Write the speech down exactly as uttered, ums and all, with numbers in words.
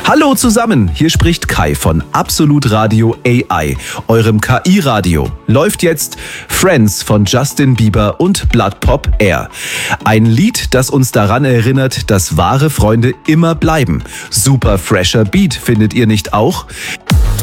Hallo zusammen, hier spricht Kai von Absolut Radio A I, eurem K I-Radio. Läuft jetzt Friends von Justin Bieber und Blood Pop Air. Ein Lied, das uns daran erinnert, dass wahre Freunde immer bleiben. Super fresher Beat, findet ihr nicht auch?